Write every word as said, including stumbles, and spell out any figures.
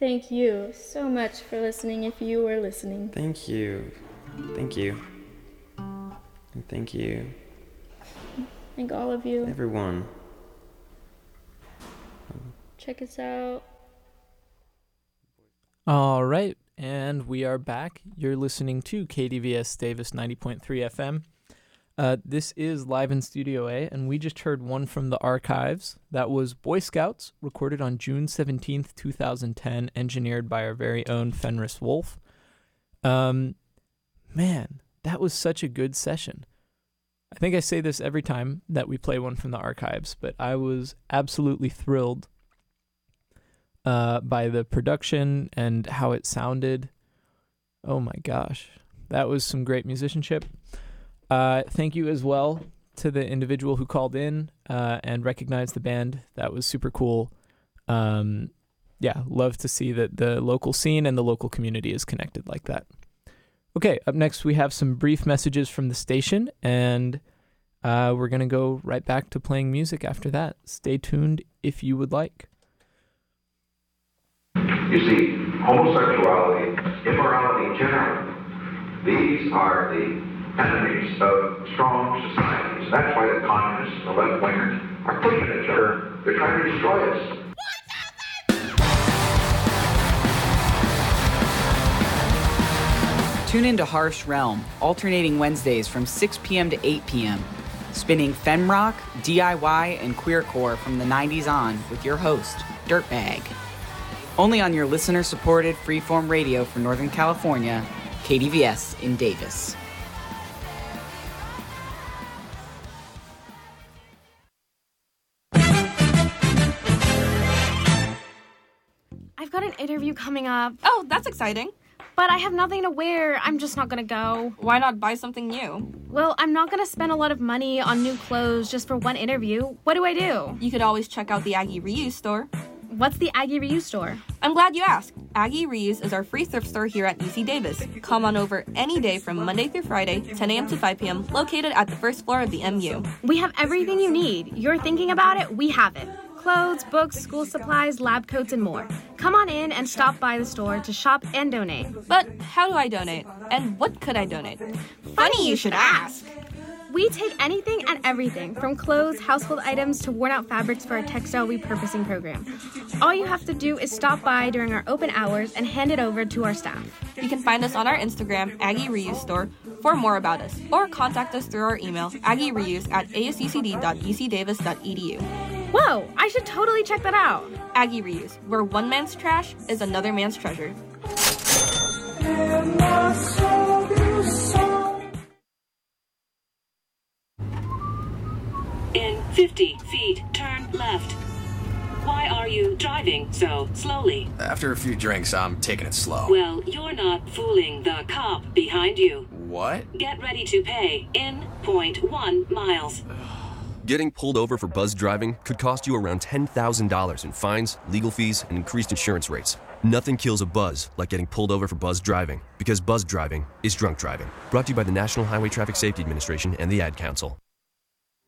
Thank you so much for listening if you were listening. Thank you. Thank you. And thank you. Thank all of you. Everyone. Check us out. All right, and we are back. You're listening to K D V S Davis ninety point three F M. Uh, this is Live in Studio A, and we just heard one from the archives. That was Boy Scouts, recorded on June seventeenth, twenty ten, engineered by our very own Fenris Wolf. Um, man, that was such a good session. I think I say this every time that we play one from the archives, but I was absolutely thrilled uh, by the production and how it sounded. Oh my gosh, that was some great musicianship. Uh, thank you as well to the individual who called in uh, and recognized the band. That was super cool. Um, yeah, love to see that the local scene and the local community is connected like that. Okay, up next we have some brief messages from the station, and uh, we're going to go right back to playing music after that. Stay tuned if you would like. You see, homosexuality, immorality generally, these are the enemies of strong societies. That's why the communists and the left-wingers are pushing each other. They're trying to destroy us. Tune into Harsh Realm, alternating Wednesdays from six p.m. to eight p.m., spinning femrock, D I Y, and queercore from the nineties on with your host, Dirtbag. Only on your listener-supported freeform radio for Northern California, K D V S in Davis. I've got an interview coming up. Oh, that's exciting. But I have nothing to wear. I'm just not gonna go. Why not buy something new? Well, I'm not gonna spend a lot of money on new clothes just for one interview. What do I do? You could always check out the Aggie Reuse store. What's the Aggie Reuse store? I'm glad you asked. Aggie Reuse is our free thrift store here at U C Davis. Come on over any day from Monday through Friday, ten a.m. to five p.m., located at the first floor of the M U. We have everything you need. You're thinking about it, we have it. Clothes, books, school supplies, lab coats, and more. Come on in and stop by the store to shop and donate. But how do I donate? And what could I donate? Funny you should ask. We take anything and everything, from clothes, household items, to worn-out fabrics for our textile repurposing program. All you have to do is stop by during our open hours and hand it over to our staff. You can find us on our Instagram, Aggie Reuse Store, for more about us, or contact us through our email, aggiereuse at a s u c d dot u c davis dot e d u. Whoa, I should totally check that out. Aggie Reuse, where one man's trash is another man's treasure. In fifty feet, turn left. Why are you driving so slowly? After a few drinks, I'm taking it slow. Well, you're not fooling the cop behind you. What? Get ready to pay in zero point one miles. Getting pulled over for buzz driving could cost you around ten thousand dollars in fines, legal fees, and increased insurance rates. Nothing kills a buzz like getting pulled over for buzz driving, because buzz driving is drunk driving. Brought to you by the National Highway Traffic Safety Administration and the Ad Council.